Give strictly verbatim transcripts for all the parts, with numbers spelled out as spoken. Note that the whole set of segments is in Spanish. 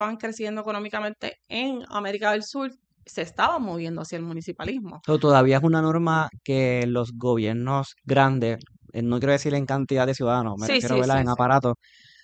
estaban creciendo económicamente en América del Sur se estaban moviendo hacia el municipalismo. So, todavía es una norma que los gobiernos grandes, eh, no quiero decir en cantidad de ciudadanos, me Sí, refiero, sí, ¿verdad? sí, En sí. aparatos,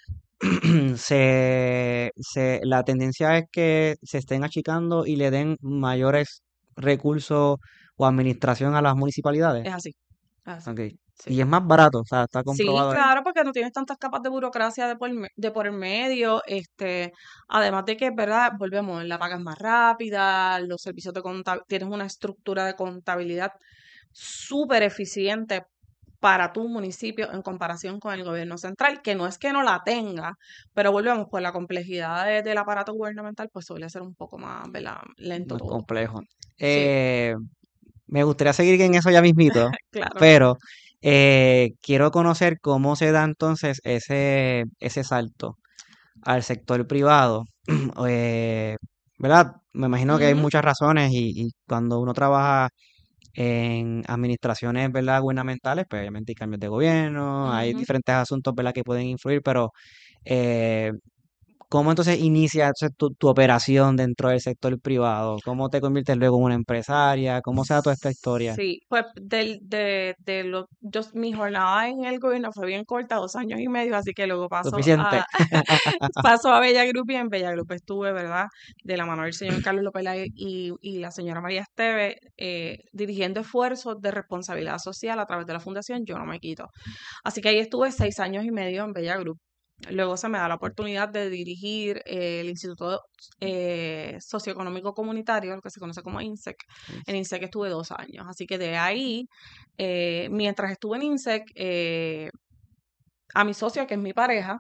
se, se, la tendencia es que se estén achicando y le den mayores recursos o administración a las municipalidades. Es así, es así. Ok. Sí. Y es más barato, o sea, está Sí, comprobado ahí. claro, porque no tienes tantas capas de burocracia de por, me- de por el medio, este, además de que, ¿verdad? Volvemos, la paga es más rápida, los servicios de contabilidad, tienes una estructura de contabilidad súper eficiente para tu municipio en comparación con el gobierno central, que no es que no la tenga, pero volvemos, pues la complejidad de- del aparato gubernamental, pues suele ser un poco más, ¿verdad? Lento Más todo. complejo. Sí, Eh, Me gustaría seguir en eso ya mismito, claro. pero eh, quiero conocer cómo se da entonces ese, ese salto al sector privado. Eh, ¿verdad? Me imagino que hay Ujú, muchas razones y, y cuando uno trabaja en administraciones, ¿verdad? Gubernamentales, pues obviamente hay cambios de gobierno, hay ujú. diferentes asuntos, ¿verdad? Que pueden influir, pero eh, ¿cómo entonces inicia entonces, tu, tu operación dentro del sector privado? ¿Cómo te conviertes luego en una empresaria? ¿Cómo se da toda esta historia? Sí, pues del, de, de lo, yo, mi jornada en el gobierno fue bien corta, dos años y medio, así que luego paso Suficiente. a, paso a Bella Group y en Bella Group estuve, ¿verdad? De la mano del señor Carlos López Lai y, y la señora María Esteve, eh, dirigiendo esfuerzos de responsabilidad social a través de la fundación Yo No Me Quito. Así que ahí estuve seis años y medio en Bella Group. Luego se me da la oportunidad de dirigir eh, el Instituto eh, Socioeconómico Comunitario, lo que se conoce como INSEC. En INSEC estuve dos años. Así que de ahí, eh, mientras estuve en INSEC, eh, a mi socio, que es mi pareja,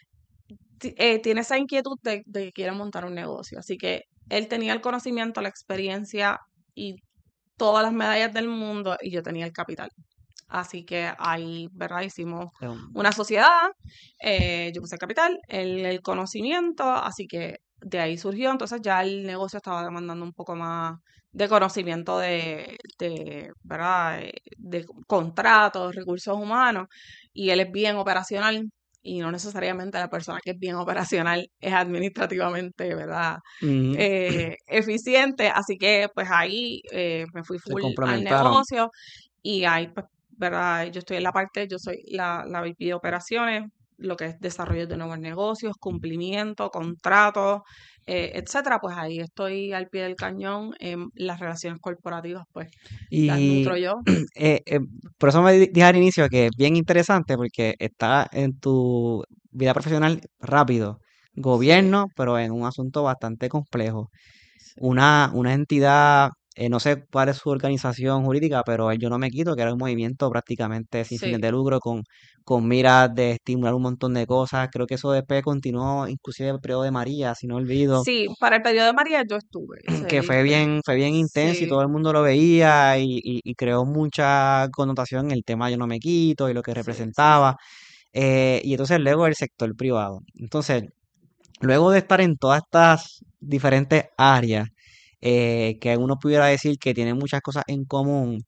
ti- eh, tiene esa inquietud de, de que quiere montar un negocio. Así que él tenía el conocimiento, la experiencia y todas las medallas del mundo y yo tenía el capital. Así que ahí, ¿verdad? Hicimos Um, una sociedad, eh, yo puse capital, el, el conocimiento, así que de ahí surgió, entonces ya el negocio estaba demandando un poco más de conocimiento de, de, ¿verdad? Eh, De contratos, recursos humanos, y él es bien operacional, y no necesariamente la persona que es bien operacional es administrativamente, ¿verdad? ujú, Eh, eficiente, así que pues ahí eh, me fui se full al complementaron. negocio y ahí pues, ¿verdad? Yo estoy en la parte, yo soy la, la V P de operaciones, lo que es desarrollo de nuevos negocios, cumplimiento, contratos, eh, etcétera, pues ahí estoy al pie del cañón en las relaciones corporativas, pues las Y nutro yo. eh, eh, por eso me di- dije al inicio que es bien interesante porque está en tu vida profesional rápido. Sí, Gobierno, pero en un asunto bastante complejo. sí, Una, una entidad, eh, no sé cuál es su organización jurídica, pero el Yo No Me Quito, que era un movimiento prácticamente sin fines sí. de lucro, con, con miras de estimular un montón de cosas. Creo que eso después continuó, inclusive el periodo de María, si no olvido, Sí, para el periodo de María yo estuve, que sí, fue bien, fue bien intenso y sí, todo el mundo lo veía y, y- y creó mucha connotación en el tema Yo No Me Quito y lo que sí, sí, sí. representaba. Eh, y entonces luego el sector privado. Entonces, luego de estar en todas estas diferentes áreas, eh, que uno pudiera decir que tienen muchas cosas en común,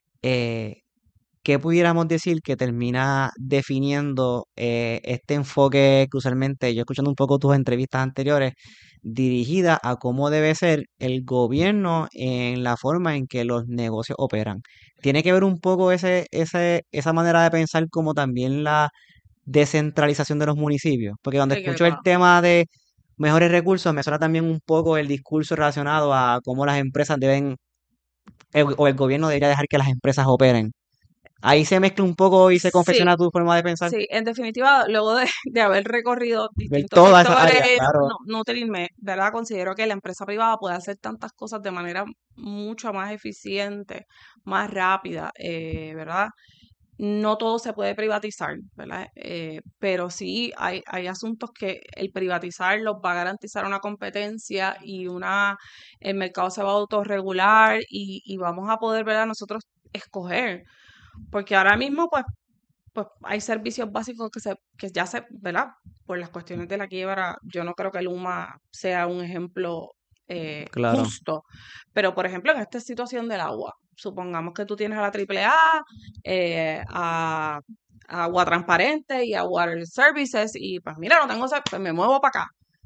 eh, ¿qué pudiéramos decir que termina definiendo eh, este enfoque que usualmente, yo escuchando un poco tus entrevistas anteriores, dirigida a cómo debe ser el gobierno en la forma en que los negocios operan? ¿Tiene que ver un poco ese, ese, esa manera de pensar como también la descentralización de los municipios? Porque cuando ¿De qué escucho el va? tema de mejores recursos, me suena también un poco el discurso relacionado a cómo las empresas deben, el- o el gobierno debería dejar que las empresas operen. Ahí se mezcla un poco y se Sí, confecciona tu forma de pensar. sí, en definitiva, luego de, de haber recorrido Ver distintos toda esa sectores, área, claro. no, nutrirme, ¿verdad? Considero que la empresa privada puede hacer tantas cosas de manera mucho más eficiente, más rápida, eh, ¿verdad? No todo se puede privatizar, ¿verdad? Eh, pero sí hay, hay asuntos que el privatizarlos va a garantizar una competencia y una, el mercado se va a autorregular y, y vamos a poder, ¿verdad? Nosotros escoger. Porque ahora mismo, pues, pues hay servicios básicos que se, que ya se, ¿verdad? Por las cuestiones de la quiebra, yo no creo que Luma sea un ejemplo eh, Claro. justo. Pero, por ejemplo, en esta situación del agua, supongamos que tú tienes a la Triple A, eh, a, a Agua Transparente y a Water Services, y pues mira, no tengo, ese- pues me muevo para acá.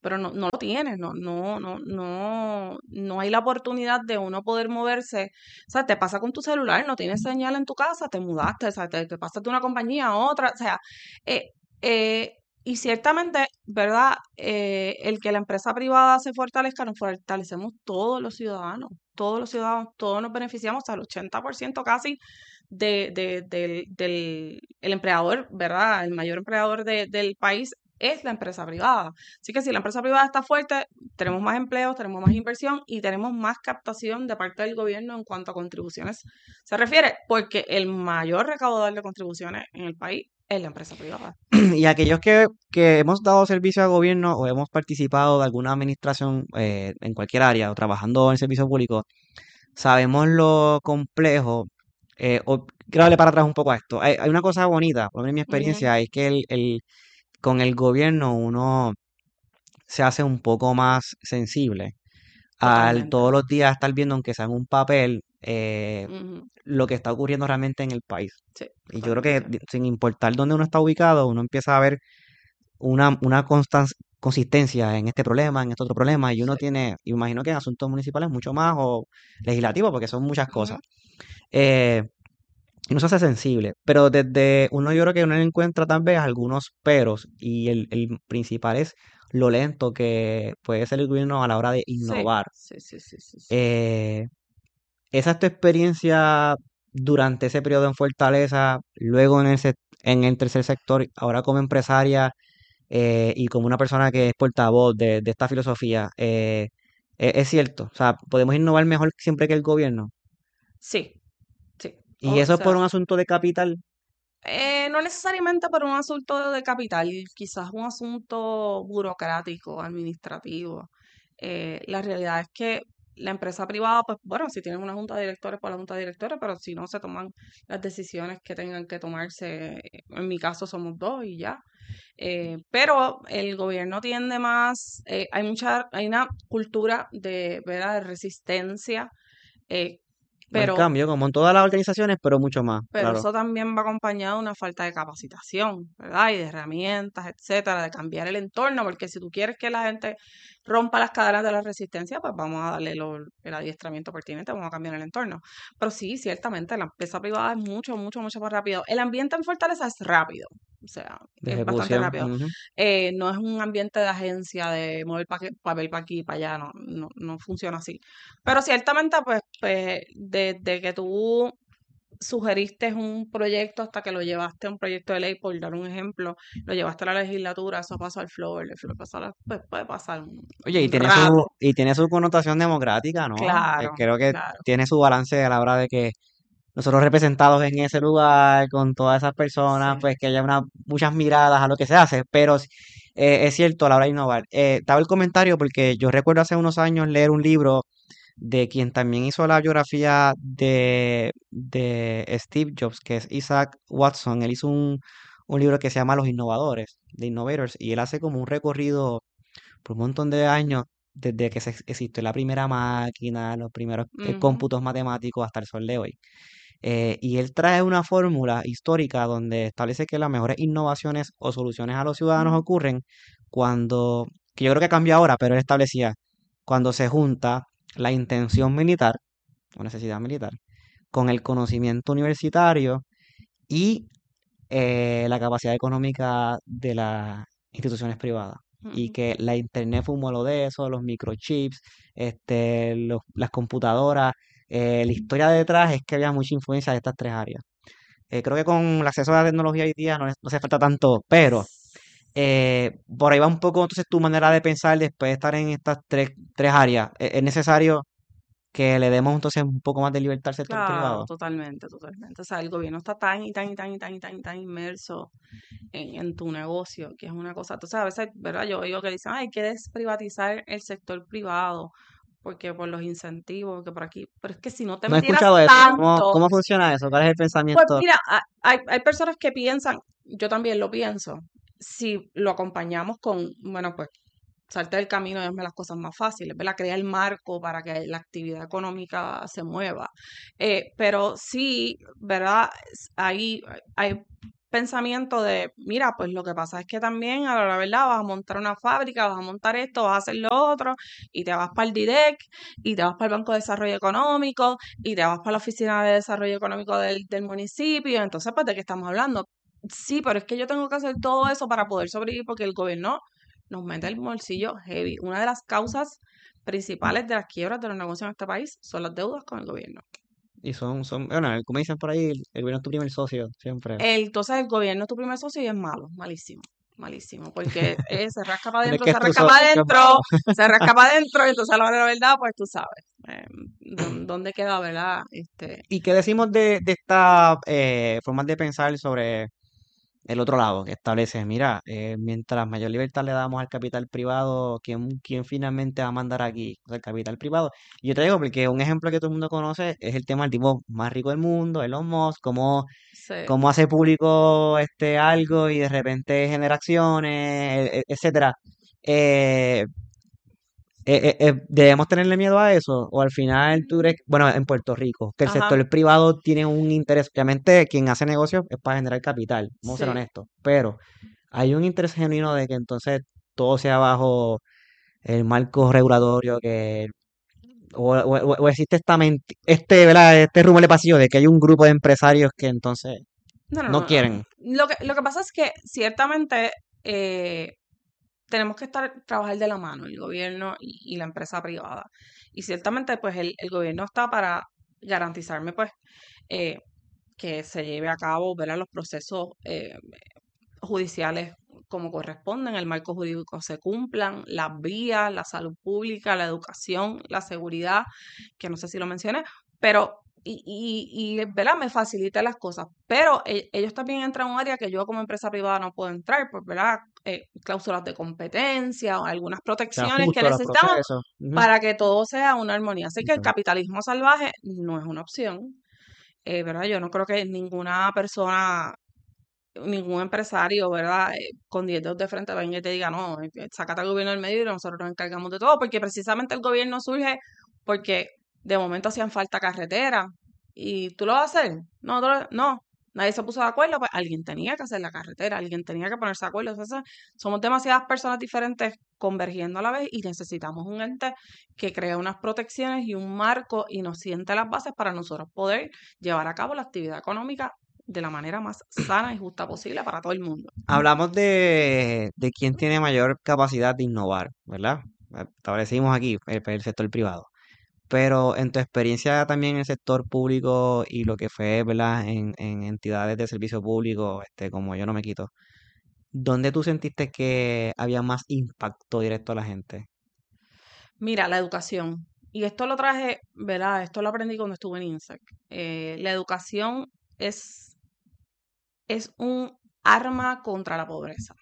pero no, no lo tienes, no, no, no, no, no hay la oportunidad de uno poder moverse. O sea, te pasa con tu celular, no tienes señal en tu casa, te mudaste, o sea, te, te pasas de una compañía a otra, o sea, eh, eh, y ciertamente, ¿verdad? Eh, el que la empresa privada se fortalezca, nos fortalecemos todos los ciudadanos, todos los ciudadanos, todos nos beneficiamos, al ochenta por ciento casi de, de- del, del el empleador, ¿verdad? El mayor empleador de- del país es la empresa privada. Así que si la empresa privada está fuerte, tenemos más empleos, tenemos más inversión y tenemos más captación de parte del gobierno en cuanto a contribuciones se refiere, porque el mayor recaudador de contribuciones en el país es la empresa privada. Y aquellos que, que hemos dado servicio al gobierno o hemos participado de alguna administración eh, en cualquier área o trabajando en servicio público, sabemos lo complejo. Eh, o, quiero darle para atrás un poco a esto. Hay, hay una cosa bonita, por lo menos en mi Ujú, experiencia, es que el, el- con el gobierno uno se hace un poco más sensible al totalmente. todos los días estar viendo, aunque sea en un papel, eh, Ujú, lo que está ocurriendo realmente en el país. sí, Y yo creo que totalmente. di- sin importar dónde uno está ubicado, uno empieza a ver una, una constan- consistencia en este problema, en este otro problema, y uno Sí. tiene, y me imagino que en asuntos municipales mucho más, o legislativos, porque son muchas cosas. Ujú, Eh, y uno se hace sensible, pero desde uno yo creo que uno encuentra tal vez algunos peros, y el, el principal es lo lento que puede ser el gobierno a la hora de sí, innovar. sí, sí, sí, sí, sí. Eh, Esa es tu experiencia durante ese periodo en Fortaleza, luego en el, sec- en el tercer sector, ahora como empresaria eh, y como una persona que es portavoz de, de esta filosofía. Eh, e- es cierto, o sea, podemos innovar mejor siempre que el gobierno. Sí, sí. Y O eso es por sea, un asunto de capital. Eh, no necesariamente por un asunto de capital, quizás un asunto burocrático, administrativo. Eh, la realidad es que la empresa privada, pues bueno, si tienen una junta de directores, pues la junta de directores, pero si no se toman las decisiones que tengan que tomarse, en mi caso somos dos y ya. Eh, pero el gobierno tiende más, eh, hay mucha, hay una cultura de, ¿verdad? De resistencia, eh, Al pero cambio, como en todas las organizaciones, pero mucho más, pero claro. eso también va acompañado de una falta de capacitación, ¿verdad? Y de herramientas, etcétera, de cambiar el entorno, porque si tú quieres que la gente rompa las cadenas de la resistencia, pues vamos a darle lo- el adiestramiento pertinente, vamos a cambiar el entorno. Pero sí, ciertamente, la empresa privada es mucho, mucho, mucho más rápido. El ambiente en Fortaleza es rápido, o sea, De es bastante ejecución. rápido. Ujú. Eh, no es un ambiente de agencia de mover pa- papel para aquí y para allá, no, no, no funciona así. Pero ciertamente, pues, pues desde que tú sugeriste un proyecto hasta que lo llevaste a un proyecto de ley, por dar un ejemplo, lo llevaste a la legislatura, eso pasa al floor, el floor pasa a la- pues puede pasar un, Oye, y un tiene su, rato. y tiene su connotación democrática, ¿no? Eh, Claro, creo que claro. tiene su balance a la hora de que nosotros representados en ese lugar, con todas esas Sí. personas, pues que haya una, muchas miradas a lo que se hace, pero eh, es cierto a la hora de innovar. Eh, estaba el comentario porque yo recuerdo hace unos años leer un libro de quien también hizo la biografía de, de Steve Jobs, que es Isaac Watson. Él hizo un, un libro que se llama Los Innovadores, de Innovators, y él hace como un recorrido por un montón de años, desde que se ex- existió la primera máquina, los primeros eh, Ujú, cómputos matemáticos hasta el sol de hoy. Eh, y él trae una fórmula histórica donde establece que las mejores innovaciones o soluciones a los ciudadanos ujú, ocurren cuando, que yo creo que cambia ahora, pero él establecía, cuando se junta la intención militar o necesidad militar con el conocimiento universitario y eh, la capacidad económica de las instituciones privadas. Y ujú. que la internet fue un modelo de eso, los microchips, este, los- las computadoras. Eh, la historia detrás es que había mucha influencia de estas tres áreas. Eh, creo que con el acceso a la tecnología hoy día no, es- no hace falta tanto, pero eh, por ahí va un poco entonces tu manera de pensar después de estar en estas tres, tres áreas. ¿Es es necesario que le demos entonces un poco más de libertad al sector Claro, privado? totalmente, totalmente. O sea, el gobierno está tan y tan y tan y tan y tan y tan inmerso en, en tu negocio, que es una cosa. Entonces, a veces, ¿verdad? Yo digo que dicen, ay, hay que desprivatizar el sector privado, porque por los incentivos, que por aquí. Pero es que si no te No he metieras escuchado eso. ¿Cómo, tanto, cómo funciona eso? ¿Cuál es el pues pensamiento? mira, a- hay, hay personas que piensan, yo también lo pienso, si lo acompañamos con, bueno, pues salte del camino y hazme las cosas más fáciles, ¿verdad? Crea el marco para que la actividad económica se mueva. Eh, pero sí, ¿verdad? Hay, hay pensamiento de, mira, pues lo que pasa es que también a la verdad vas a montar una fábrica, vas a montar esto, vas a hacer lo otro, y te vas para el DIREC, y te vas para el Banco de Desarrollo Económico, y te vas para la Oficina de Desarrollo Económico del, del municipio. Entonces, pues, ¿de qué estamos hablando? Sí, pero es que yo tengo que hacer todo eso para poder sobrevivir porque el gobierno nos mete el bolsillo heavy. Una de las causas principales de las quiebras de los negocios en este país son las deudas con el gobierno. Y son, son, bueno, como dicen por ahí, el, el gobierno es tu primer socio, siempre. El- entonces el gobierno es tu primer socio y es malo, malísimo, malísimo, porque eh, se rasca para No es adentro, que se es tu rasca socio, para es malo. adentro, se rasca para adentro, y entonces a la hora de la verdad, pues tú sabes, eh, dó- dónde queda, ¿verdad? Este, ¿Y qué decimos de, de esta eh, formas de pensar sobre el otro lado, que establece, mira, eh, mientras mayor libertad le damos al capital privado, ¿quién, quién finalmente va a mandar aquí? O sea, el capital privado. Y yo te digo, porque un ejemplo que todo el mundo conoce es el tema del tipo más rico del mundo, Elon Musk, cómo, se, cómo hace público este algo y de repente genera acciones, e- e- etcétera. Eh, eh, eh, eh, ¿Debemos tenerle miedo a eso? ¿O al final tú crees, bueno, en Puerto Rico, que el ajá, sector privado tiene un interés? Obviamente, quien hace negocios es para generar capital, vamos a ser sí. honestos, pero hay un interés genuino de que entonces todo sea bajo el marco regulatorio, que o, o- o- o existe esta menti- este, ¿verdad? Este rumor de pasillo de que hay un grupo de empresarios que entonces No, no, no no, no. quieren. Lo que, lo que pasa es que ciertamente eh, tenemos que estar, trabajar de la mano, el gobierno y, y la empresa privada. Y ciertamente, pues, el, el gobierno está para garantizarme, pues, eh, que se lleve a cabo, ¿verdad? Los procesos eh, judiciales como corresponden, el marco jurídico se cumplan, las vías, la salud pública, la educación, la seguridad, que no sé si lo mencioné, pero y, y, y ¿verdad? Me facilita las cosas, pero e- ellos también entran a un área que yo como empresa privada no puedo entrar, pues, ¿verdad? Eh, cláusulas de competencia o algunas O sea, protecciones que justo los necesitamos procesos. Ujú. para que todo sea una armonía. Así que el Ok. capitalismo salvaje no es una opción, eh, ¿verdad? Yo no creo que ninguna persona, ningún empresario, ¿verdad? Eh, con diez dedos de frente venga y te diga, no, eh, eh, sácate al gobierno del medio y nosotros nos encargamos de todo, porque precisamente el gobierno surge porque de momento hacían falta carretera y tú lo vas a hacer. No, tú lo- no, nadie se puso de acuerdo, pues alguien tenía que hacer la carretera, alguien tenía que ponerse de acuerdo. Entonces, somos demasiadas personas diferentes convergiendo a la vez y necesitamos un ente que crea unas protecciones y un marco y nos siente las bases para nosotros poder llevar a cabo la actividad económica de la manera más sana y justa posible para todo el mundo. Hablamos de, de quién tiene mayor capacidad de innovar, ¿verdad? Establecimos aquí el, el sector privado. Pero en tu experiencia también en el sector público y lo que fue, ¿verdad? En, en entidades de servicio público, este, como Yo No Me Quito, ¿dónde tú sentiste que había más impacto directo a la gente? Mira, la educación. Y esto lo traje, ¿verdad? Esto lo aprendí cuando estuve en INSEC. Eh, la educación es, es un arma contra la pobreza.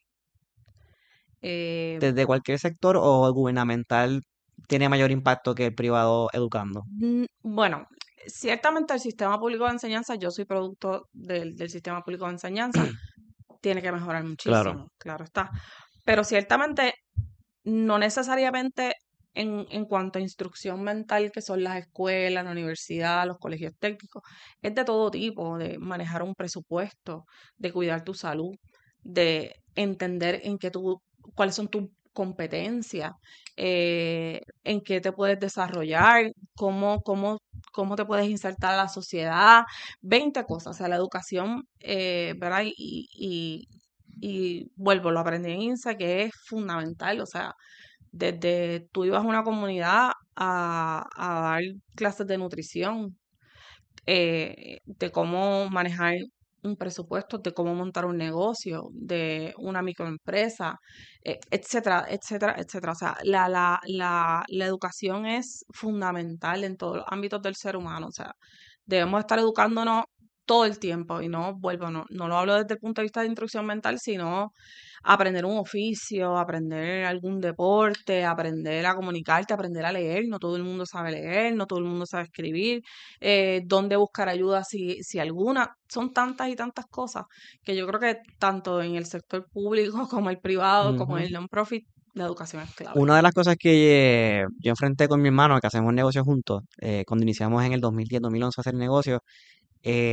Eh, ¿Desde cualquier sector o gubernamental tiene mayor impacto que el privado educando? mm, bueno, ciertamente el sistema público de enseñanza, yo soy producto del, del sistema público de enseñanza, tiene que mejorar Claro. muchísimo, claro está. Pero ciertamente no necesariamente en, en cuanto a instrucción mental, que son las escuelas, la universidad, los colegios técnicos, es de todo tipo, de manejar un presupuesto, de cuidar tu salud, de entender en qué tú, cuáles son tus competencias, eh, en qué te puedes desarrollar, cómo, cómo, cómo te puedes insertar a la sociedad, veinte cosas. O sea, la educación, eh, ¿verdad? Y, y, y vuelvo, lo aprendí en INSA, que es fundamental, o sea, desde tú ibas a una comunidad a, a dar clases de nutrición, eh, de cómo manejar un presupuesto, de cómo montar un negocio, de una microempresa, eh, etcétera, etcétera, etcétera. O sea, la, la, la, la educación es fundamental en todos los ámbitos del ser humano. O sea, debemos estar educándonos todo el tiempo y no, vuelvo, no, no lo hablo desde el punto de vista de instrucción mental, sino aprender un oficio, aprender algún deporte, aprender a comunicarte, aprender a leer. No todo el mundo sabe leer, no todo el mundo sabe escribir, eh, dónde buscar ayuda si, si alguna. Son tantas y tantas cosas que yo creo que tanto en el sector público como el privado, como en Ujú. el non-profit, la educación es clave. Una de las cosas que eh, yo enfrenté con mi hermano, que hacemos negocios juntos, eh, cuando iniciamos en el dos mil diez, dos mil once a hacer negocios, eh,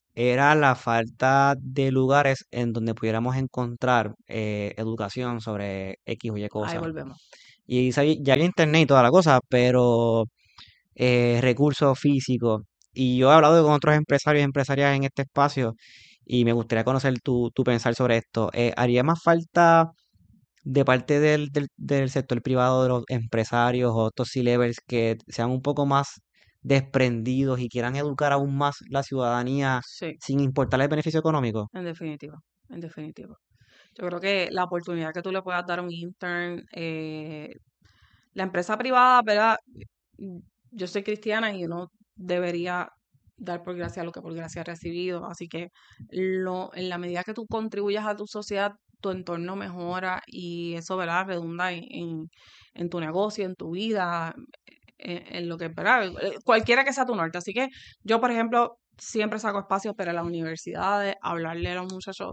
era la falta de lugares en donde pudiéramos encontrar eh, educación sobre X o Y Ahí cosas. volvemos. Y sabi- ya había internet y toda la cosa, pero eh, recursos físicos. Y yo he hablado con otros empresarios y empresarias en este espacio y me gustaría conocer tu, tu pensar sobre esto. Eh, ¿haría más falta de parte del, del, del sector privado, de los empresarios o estos C-levels que sean un poco más desprendidos y quieran educar aún más la ciudadanía Sí, sin importar el beneficio económico? en definitiva, en definitiva. Yo creo que la oportunidad que tú le puedas dar a un intern, eh, la empresa privada, ¿verdad? Mm, Yo soy cristiana y uno debería dar por gracia lo que por gracia ha recibido. Así que lo, en la medida que tú contribuyas a tu sociedad, tu entorno mejora y eso, ¿verdad? Redunda en, en, en tu negocio, en tu vida, en, en lo que, ¿verdad? Eh, Cualquiera que sea tu norte. Así que yo, por ejemplo, siempre saco espacios para las universidades, hablarle a los muchachos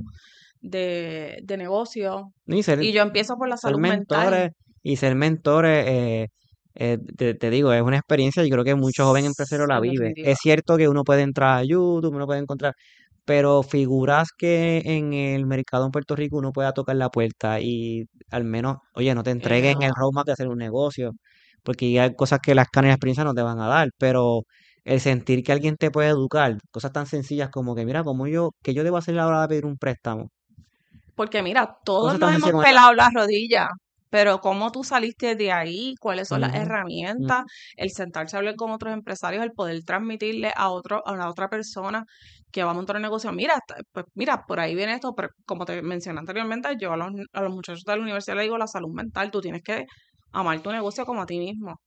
de, de negocio. Y ser, Y yo empiezo por la ser salud mental, mentores y ser mentores, eh, eh, te, te digo, es una experiencia, yo creo que muchos jóvenes empresarios la en viven. definitiva. Es cierto que uno puede entrar a YouTube, uno puede encontrar, pero figuras que en el mercado en Puerto Rico uno pueda tocar la puerta y al menos, oye, no te entreguen el Educar. roadmap de hacer un negocio, porque hay cosas que las canas de experiencia no te van a dar, pero el sentir que alguien te puede educar, cosas tan sencillas como que, mira, como yo, que yo debo hacer a la hora de pedir un préstamo, Porque mira, todos cosas nos tan hemos sencillas como esa. pelado las rodillas, pero cómo tú saliste de ahí, cuáles son las Ujú, herramientas, ujú. el sentarse a hablar con otros empresarios, el poder transmitirle a otro, a la otra persona que va a montar un negocio, mira, esta- pues mira, por ahí viene esto, pero como te mencioné anteriormente, yo a los, a los muchachos de la universidad les digo la salud mental, tú tienes que amar tu negocio como a ti mismo.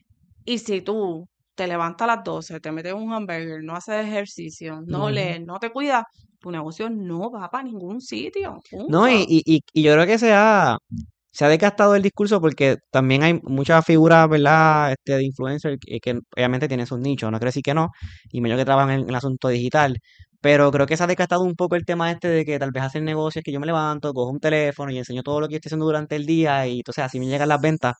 Y si tú te levantas a las doce, te metes un hamburger, no haces ejercicio, no Ujú. lees, no te cuidas, tu negocio no va para ningún sitio, No, y, punto. y, y y yo creo que se ha, se ha desgastado el discurso porque también hay muchas figuras, ¿verdad? Este, de influencers que, que obviamente tienen sus nichos, no quiero decir que no, y menos que trabajan en el asunto digital, pero creo que se ha desgastado un poco el tema este de que tal vez hacen negocios que yo me levanto, cojo un teléfono y enseño todo lo que estoy haciendo durante el día y entonces así me llegan las ventas.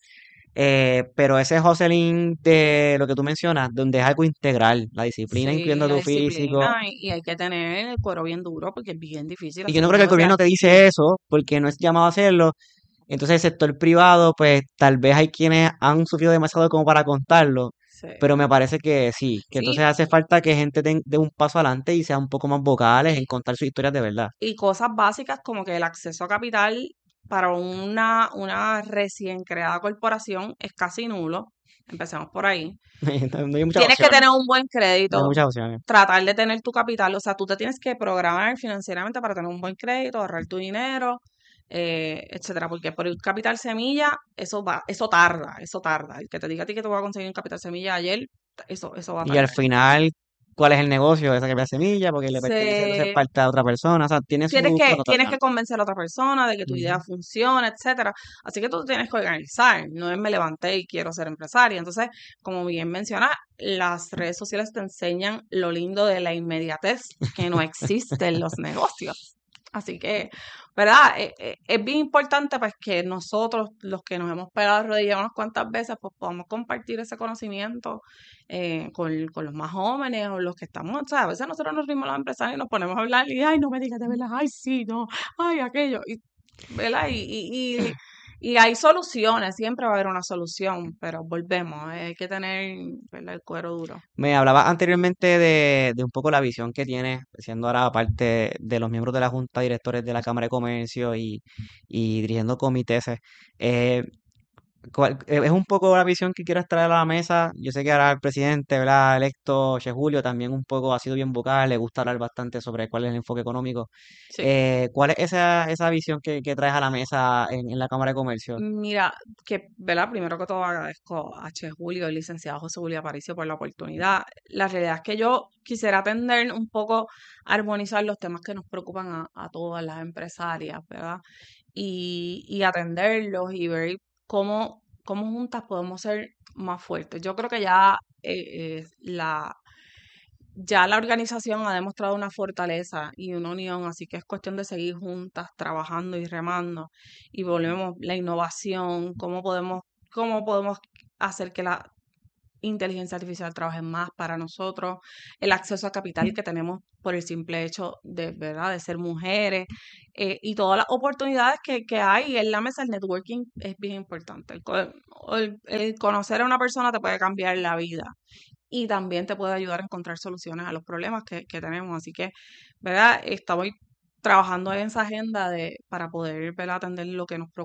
Eh, pero ese hustling de lo que tú mencionas, donde es algo integral, la disciplina Sí, incluyendo la tu físico. disciplina y, y hay que tener el cuero bien duro porque es bien difícil Y yo hacer no un creo que el negocio gobierno te aquí. dice eso porque no es llamado a hacerlo. Entonces el sector privado, pues tal vez hay quienes han sufrido demasiado como para contarlo. Sí, Pero me parece que sí, que entonces sí, hace falta que gente den- dé un paso adelante y sea un poco más vocales en contar sus historias de verdad. y cosas básicas como que el acceso a capital para una, una recién creada corporación es casi nulo. Empecemos por ahí. No hay muchas Tienes que opciones. tener un buen No hay crédito, muchas opciones. tratar de tener tu capital, o sea, tú te tienes que programar financieramente para tener un buen crédito, ahorrar tu dinero, eh, etcétera, porque por el capital semilla, eso va, eso tarda, eso tarda. El que te diga a ti que te voy a conseguir un capital semilla ayer, eso, eso va a Y al tardar. final, ¿cuál es el negocio? Esa que me semilla, porque le pertenece a ser Se, parte a otra persona. O sea, tiene tienes sus que, tienes que connotaciones. convencer a otra persona de que tu idea Ujú. funciona, etcétera. Así que tú te tienes que organizar. No es me levanté y quiero ser empresaria. Entonces, como bien menciona, las redes sociales te enseñan lo lindo de la inmediatez que no existe en los negocios. Así que, ¿verdad? Eh, eh, es bien importante pues que nosotros, los que nos hemos pegado de rodillas unas cuantas veces, pues podamos compartir ese conocimiento eh, con, con los más jóvenes o los que estamos, o sea, a veces nosotros nos rimos los empresarios y nos ponemos a hablar y, ay, no me digas de verdad, ay, sí, no, ay, aquello, y, ¿verdad? Y, y, y, y hay soluciones, siempre va a haber una solución, pero volvemos, eh, hay que tener, ¿verdad? El cuero duro. Me hablaba anteriormente de, de un poco la visión que tiene, siendo ahora parte de los miembros de la Junta de Directores de la Cámara de Comercio y, y dirigiendo comités. Eh, cuál- eh, es un poco la visión que quieres traer a la mesa. Yo sé que ahora el presidente, ¿verdad? Electo Che Julio también un poco ha sido bien vocal, le gusta hablar bastante sobre cuál es el enfoque económico. Sí. Eh, ¿cuál es esa, esa visión que, que traes a la mesa en, en la Cámara de Comercio? Mira, que, ¿verdad? Primero que todo agradezco a Che Julio, el licenciado José Julio Aparicio, por la oportunidad. La realidad es que yo quisiera atender un poco, armonizar los temas que nos preocupan a, a todas las empresarias, ¿verdad? Y, y atenderlos y ver cómo, cómo juntas podemos ser más fuertes. Yo creo que ya eh, eh, la, ya la organización ha demostrado una fortaleza y una unión, así que es cuestión de seguir juntas, trabajando y remando. Y volvemos la innovación, cómo podemos, cómo podemos hacer que la, inteligencia artificial trabaje más para nosotros, el acceso a capital que tenemos por el simple hecho de, ¿verdad?, de ser mujeres, eh, y todas las oportunidades que, que hay en la mesa. El networking es bien importante. El, co- el- el conocer a una persona te puede cambiar la vida y también te puede ayudar a encontrar soluciones a los problemas que, que tenemos. Así que, ¿verdad? Estamos trabajando en esa agenda de, para poder, ¿verdad?, atender lo que nos preocupa